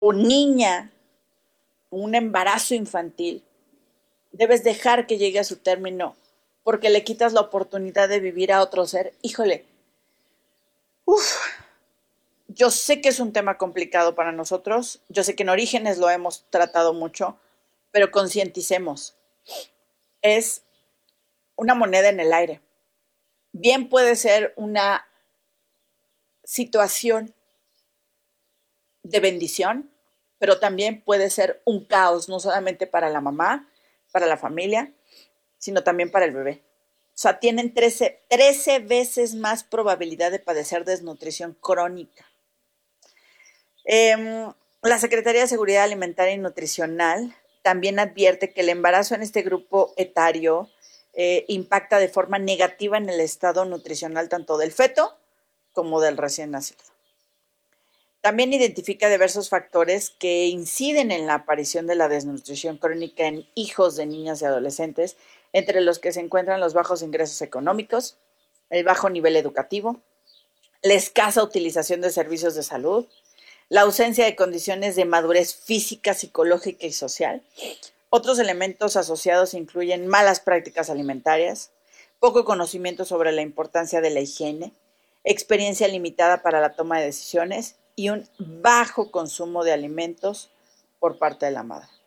o niña, un embarazo infantil, debes dejar que llegue a su término porque le quitas la oportunidad de vivir a otro ser. Híjole, yo sé que es un tema complicado para nosotros, yo sé que en Orígenes lo hemos tratado mucho, pero concienticemos, es una moneda en el aire. Bien puede ser una situación de bendición, pero también puede ser un caos, no solamente para la mamá, para la familia, sino también para el bebé. O sea, tienen 13 veces más probabilidad de padecer desnutrición crónica. La Secretaría de Seguridad Alimentaria y Nutricional también advierte que el embarazo en este grupo etario impacta de forma negativa en el estado nutricional tanto del feto como del recién nacido. También identifica diversos factores que inciden en la aparición de la desnutrición crónica en hijos de niñas y adolescentes, entre los que se encuentran los bajos ingresos económicos, el bajo nivel educativo, la escasa utilización de servicios de salud, la ausencia de condiciones de madurez física, psicológica y social. Otros elementos asociados incluyen malas prácticas alimentarias, poco conocimiento sobre la importancia de la higiene, experiencia limitada para la toma de decisiones y un bajo consumo de alimentos por parte de la madre.